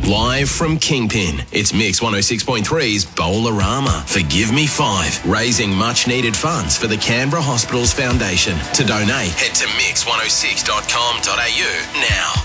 Live from Kingpin, it's Mix 106.3's Bowlerama for Give Me 5, raising much-needed funds for the Canberra Hospitals Foundation. To donate, head to mix106.com.au now.